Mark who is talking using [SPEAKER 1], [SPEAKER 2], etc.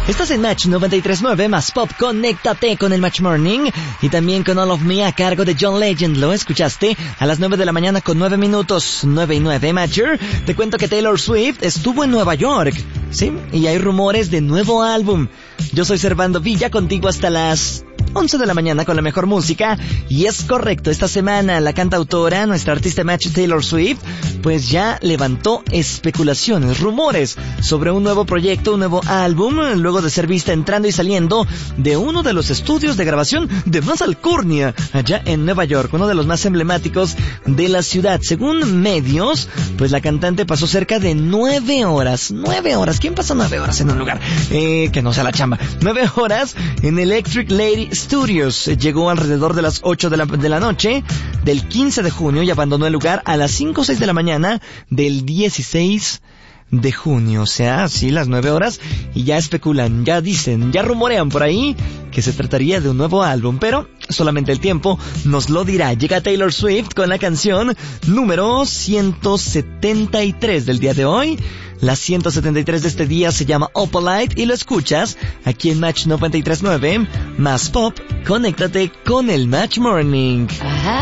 [SPEAKER 1] Estás en Match 93.9 más Pop. Conéctate con el Match Morning y también con All of Me a cargo de John Legend. Lo escuchaste a las 9 de la mañana con 9 minutos. 9 y 9, Matcher. Te cuento que Taylor Swift estuvo en Nueva York. Sí, y hay rumores de nuevo álbum. Yo soy Servando Villa, contigo hasta las 11 de la mañana con la mejor música. Y es correcto, esta semana la cantautora, nuestra artista Match Taylor Swift, pues ya levantó especulaciones, rumores sobre un nuevo proyecto, un nuevo álbum, luego de ser vista entrando y saliendo de uno de los estudios de grabación de más alcurnia allá en Nueva York, uno de los más emblemáticos de la ciudad. Según medios, pues la cantante pasó cerca de 9 horas. 9 horas, ¿quién pasa 9 horas en un lugar? Que no sea la chamba. 9 horas en Electric Lady Studios. Llegó alrededor de las 8 de la noche del 15 de junio y abandonó el lugar a las 5 o 6 de la mañana del 16 de junio. O sea, sí, las 9 horas, y ya especulan, ya dicen, ya rumorean por ahí que se trataría de un nuevo álbum, pero solamente el tiempo nos lo dirá. Llega Taylor Swift con la canción número 173 del día de hoy. La 173 de este día se llama Opalite y lo escuchas aquí en Match 93.9 más Pop. Conéctate con el Match Morning.